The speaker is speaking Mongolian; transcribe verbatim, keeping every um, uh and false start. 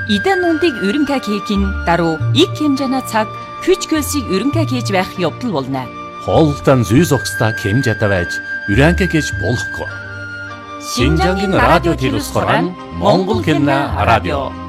Идэн нундыг ерөнхий хийхин даруй их хэмжээний цаг хүч хөлсийг ерөнхий хийж байх явдал болно. Хоолтон зүй зогсдоо хэмжээтэй байж ерөнхий хийж болохгүй. Шинжангийн радио телевизээр Монгол хэмнэ радио